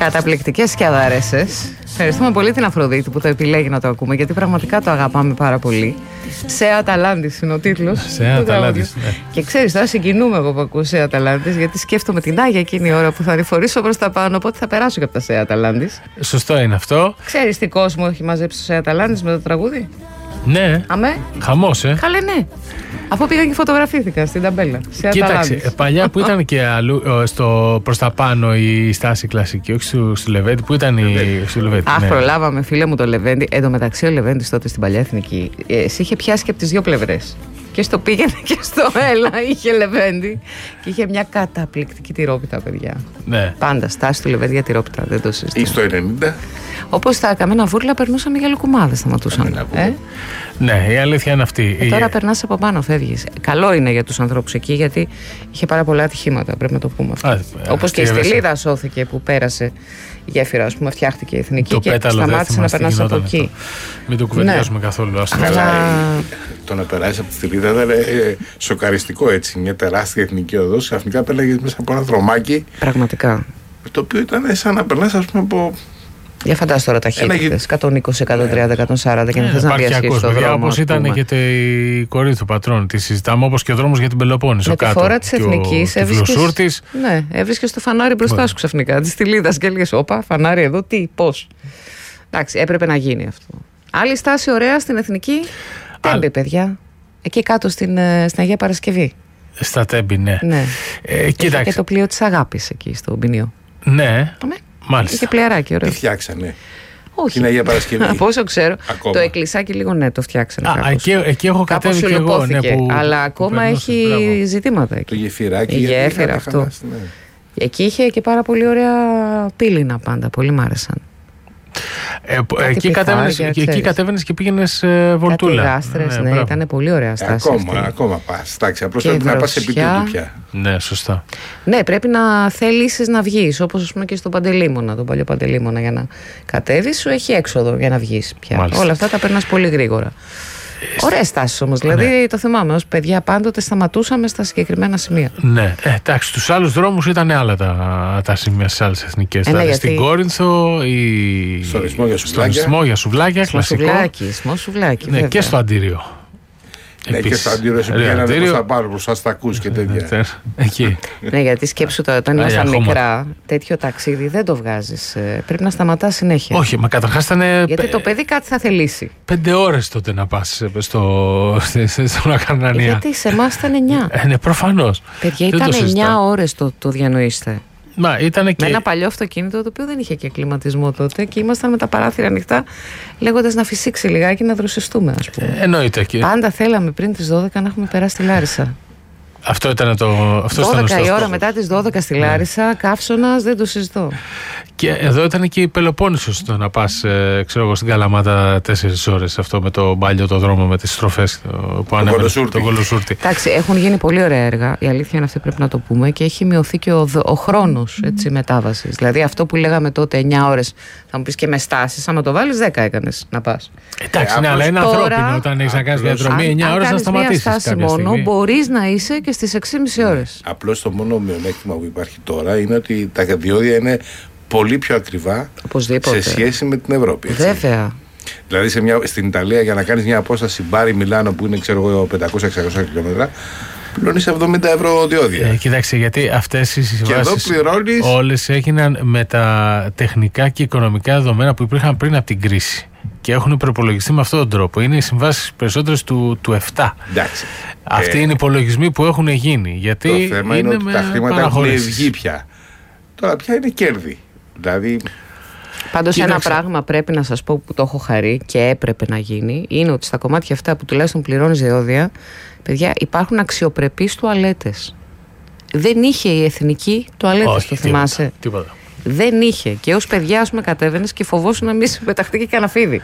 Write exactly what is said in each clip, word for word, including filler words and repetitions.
Καταπληκτικές σκιαδαρέσες. Ευχαριστούμε πολύ την Αφροδίτη που το επιλέγει να το ακούμε, γιατί πραγματικά το αγαπάμε πάρα πολύ. Σε Αταλάντης είναι ο τίτλος. Σε Αταλάντης, ναι. Και ξέρεις, τώρα συγκινούμε εγώ που ακούω Σε Αταλάντης, γιατί σκέφτομαι την Άγια εκείνη η ώρα που θα ανηφορήσω προς τα πάνω. Οπότε θα περάσω και από τα Σε Αταλάντης. Σωστό είναι αυτό. Ξέρεις τι κόσμο έχει μαζέψει το Σε Αταλάντης με το τραγούδι? Ναι. Αμέ. Χαμός, ε. Καλέ, ναι. Αφού πήγαν και φωτογραφήθηκαν στην ταμπέλα. Σε Κοίταξε, παλιά που ήταν και αλλού, στο, προς τα πάνω η στάση κλασική, όχι στο, στο Λεβέντη, που ήταν η. Στο Λεβέντη, Αχ, ναι. προλάβαμε, φίλε μου, το Λεβέντη. Εν τω μεταξύ, ο Λεβέντης τότε στην παλιά εθνική, ε, σε είχε πιάσει και από τις δύο πλευρές. Και στο πήγαινε και στο έλα είχε Λεβέντη. Και είχε μια καταπληκτική τυρόπιτα, παιδιά. Ναι. Πάντα στάση του Λεβέντη για τυρόπιτα, δεν το συζητώ. Ή στο ενενήντα. Όπως τα καμένα βούρλα περνούσαμε για λουκουμάδες, σταματούσαν. Ε? Ναι, η αλήθεια είναι αυτή. Ε, τώρα η... περνάς από πάνω, φεύγεις. Καλό είναι για τους ανθρώπους εκεί, γιατί είχε πάρα πολλά ατυχήματα, πρέπει να το πούμε αυτό. Όπως και η Στελίδα σώθηκε που πέρασε η γέφυρα, ας πούμε, φτιάχτηκε η εθνική το και σταμάτησε να περνάς από εκεί. Το. Μην το κουβεντιάζουμε ναι. καθόλου. Αλλά... Το να περάσει από τη Στελίδα ήταν ε, σοκαριστικό έτσι. Μια τεράστια εθνική οδός, ξαφνικά πέραγες μέσα από ένα δρομάκι. Πραγματικά. Το οποίο ήταν σαν να περνάς, ας πούμε, από. Για φαντάσου τώρα ταχύτητες, εκατόν είκοσι, εκατόν τριάντα, εκατόν σαράντα και να θες να διασχίσεις το δρόμο. Όπως ήταν και η Κορίνθου Πατρών, τη συζητάμε, όπως και ο δρόμος για την Πελοπόννησο. Με τη φορά της Εθνικής έβρισκες, ναι, έβρισκες το φανάρι μπροστά σου ξαφνικά, τη Στελίδας και έλεγες όπα, φανάρι εδώ, τι, πώς. Εντάξει, έπρεπε να γίνει αυτό. Άλλη στάση ωραία στην Εθνική, Τέμπη, παιδιά. Εκεί κάτω στην, στην Αγία Παρασκευή. Στα Τέμπη, ναι. ναι. Ε, κοίταξε. Και το πλοίο της Αγάπης εκεί στο Ποινίο. Ναι. Μάλιστα. Είχε πλεαράκι, ωραίο. Τι φτιάξανε? Όχι. Την Αγία Παρασκευή. Από όσο ξέρω. Ακόμα. Το εκκλησάκι λίγο ναι, το φτιάξανε. Α, εκεί, εκεί έχω κατέβει και εγώ. Ναι, που, αλλά ακόμα που έχει μπράβο. ζητήματα εκεί. Το γεφυράκι. Η γέφυρα αυτό. Χαλάσει, ναι. Εκεί είχε και πάρα πολύ ωραία πύληνα πάντα. Πολύ μ' άρεσαν. Ε, εκεί κατέβαινες, εκεί κατέβαινες και πήγαινες ε, βολτούλα. Κάτι γάστρες, ναι, ναι ήταν πολύ ωραία στάση. Ακόμα, αυτή. ακόμα πας. Εντάξει, απλώς πρέπει να πας επί τούτου πια. Ναι, σωστά. Ναι, πρέπει να θέλεις να βγεις, όπως ας πούμε και στον Παντελήμωνα, τον παλιό Παντελήμωνα, για να κατέβεις, σου έχει έξοδο για να βγεις πια. Μάλιστα. Όλα αυτά τα περνάς πολύ γρήγορα. Ωραίες στάσεις όμως, δηλαδή ναι. το θυμάμαι ως παιδιά πάντοτε σταματούσαμε στα συγκεκριμένα σημεία. Ναι, ε, εντάξει, στους άλλους δρόμους ήταν άλλα τα, τα σημεία στις άλλες εθνικές. Ε, ναι, γιατί... Στην Κόρινθο, η... στον Ισθμό για σουβλάκια, στον Ισθμό για σουβλάκια κλασικό. Σουβλάκι, Ισθμό σουβλάκι. Ναι, και στο Αντίριο. Ναι, επίσης. Και στο Αντίριο σου πηγαίνανε προς τα πάνω, προς τα στακούς και τέτοια. Εκεί. Ναι, γιατί σκέψου τώρα, όταν ήμασταν μικρά, τέτοιο ταξίδι δεν το βγάζεις. Πρέπει να σταματάς συνέχεια. Όχι, μα καταρχάς ήταν. Γιατί το παιδί κάτι θα θελήσει. Πέντε ώρες τότε να πας στο, στον Ακαρνανία. Γιατί σε εμάς ήταν εννιά. Ε, ναι, προφανώς. Παιδιά, ήταν εννιά ώρες το, το διανοείστε. Μα, ήτανε και... Με ένα παλιό αυτοκίνητο το οποίο δεν είχε και κλιματισμό τότε και ήμασταν με τα παράθυρα ανοιχτά λέγοντας να φυσήξει λιγάκι να δροσιστούμε, ας πούμε. Ε, εννοείται. Και... Πάντα θέλαμε πριν τις δώδεκα να έχουμε περάσει στη Λάρισα. Αυτό ήταν το. Αυτό δώδεκα η ώρα μετά τις δώδεκα στη Λάρισα, yeah. καύσωνας, δεν το συζητώ. Και εδώ ήταν και η Πελοπόννησος το να πας, ε, ξέρω εγώ, στην Καλαμάτα τέσσερις ώρες. Αυτό με το μπάλιο το δρόμο, με τις στροφές που ανέβαινε το Κολοσούρτη. Εντάξει, έχουν γίνει πολύ ωραία έργα. Η αλήθεια είναι αυτή, πρέπει να το πούμε. Και έχει μειωθεί και ο, ο χρόνος μετάβασης. Δηλαδή αυτό που λέγαμε τότε εννιά ώρες, θα μου πεις και με στάσεις, άμα το βάλεις δέκα έκανες να πας. Εντάξει, ε, ναι, αλλά είναι ανθρώπινο όταν έχεις να κάνεις διαδρομή εννιά ώρες να σταματήσεις. Αν κάνεις μια στάση μόνο, μπορείς να είσαι και στις έξι και μισή ώρες. Απλώς το μόνο μειονέκτημα που υπάρχει τώρα είναι ότι τα διόδια είναι πολύ πιο ακριβά οπωσδήποτε σε σχέση με την Ευρώπη. Έτσι. Βέβαια. Δηλαδή σε μια, στην Ιταλία για να κάνεις μια απόσταση Μπάρι-Μιλάνο που είναι ξέρω εγώ πεντακόσια με εξακόσια χιλιόμετρα πληρώνεις εβδομήντα ευρώ διόδια. Ε, κοιτάξτε, γιατί αυτές οι συμβάσεις πληρώνεις... όλες έγιναν με τα τεχνικά και οικονομικά δεδομένα που υπήρχαν πριν από την κρίση. Και έχουν προπολογιστεί με αυτόν τον τρόπο. Είναι οι συμβάσεις περισσότερες του, του επτά. Εντάξει. Αυτοί ε, είναι οι υπολογισμοί που έχουν γίνει. Γιατί το θέμα είναι, είναι ότι τα χρήματα έχουν βγει πια. Τώρα πια είναι κέρδη. Δηλαδή... Πάντως ένα πράγμα πρέπει να σας πω που το έχω χαρεί και έπρεπε να γίνει είναι ότι στα κομμάτια αυτά που τουλάχιστον πληρώνεις διόδια, παιδιά, υπάρχουν αξιοπρεπείς τουαλέτες. Δεν είχε η εθνική τουαλέτες, όχι, το θυμάσαι. Τίποτα, τίποτα. Δεν είχε. Και ως παιδιά, ας πούμε, κατέβαινες και φοβόσουν να μην σε πεταχτεί και κανένα φίδι.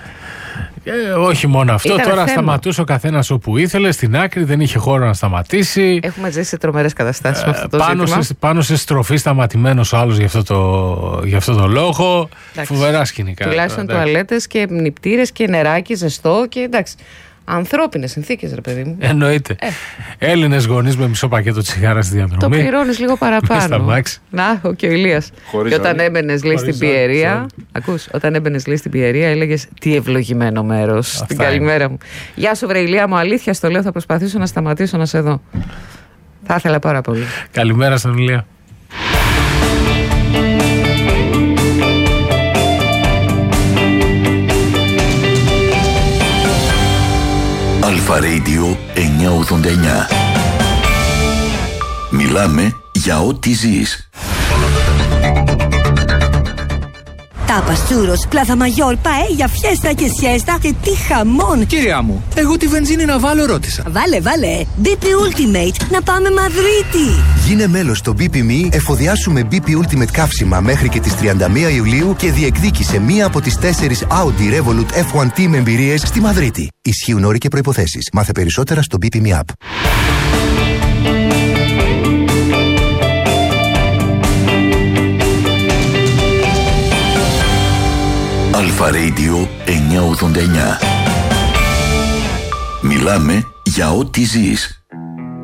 Ε, όχι μόνο αυτό. Ήταν τώρα θέμα. Σταματούσε ο καθένας όπου ήθελε, στην άκρη, δεν είχε χώρο να σταματήσει. Έχουμε ζήσει σε τρομερές καταστάσεις ε, με αυτό το πάνω ζήτημα. Σε, πάνω σε στροφή σταματημένος ο άλλος για αυτό το, για αυτό το λόγο. Εντάξει. Φοβερά σκηνικά. Τουλάχιστον τουαλέτες και νηπτήρες και νεράκι ζεστό και εντάξει. Ανθρώπινες συνθήκες, ρε παιδί μου. Εννοείται. Ε. Έλληνες γονείς με μισό πακέτο τσιγάρα στη διαδρομή. Το πληρώνεις λίγο παραπάνω. Να, ο και ο Ηλίας. Και όταν έμπαινες, λέει, στην πιερία. Ακούς, όταν έμπαινες, λέει, στην πιερία, έλεγες τι ευλογημένο μέρος. Την καλημέρα μου. Γεια σου, βρε Ηλία μου, αλήθεια στο λέω, θα προσπαθήσω να σταματήσω να σε δω. Θα ήθελα πάρα πολύ. Καλημέρα στον Ηλία. Αλφα Radio εννιακόσια ογδόντα εννιά. Μιλάμε για ό,τι ζεις. Τάπας, τσούρος, πλάθα μαγιόρ, παέλια, φιέστα και σιέστα και τι χαμόν! Κυρία μου, εγώ τη βενζίνη να βάλω ρώτησα. Βάλε, βάλε! μπι πι Ultimate, να πάμε Μαδρίτη! Γίνε μέλος στο μπι πι Me, εφοδιάσουμε μπι πι Ultimate καύσιμα μέχρι και τις τριάντα μία Ιουλίου και διεκδίκησε μία από τις τέσσερις Audi Revolut εφ ουάν Team εμπειρίες στη Μαδρίτη. Ισχύουν όροι και προϋποθέσεις. Μάθε περισσότερα στο μπι πι Me App. Αλφα Radio εννιακόσια ογδόντα εννιά. Μιλάμε για ό,τι ζεις.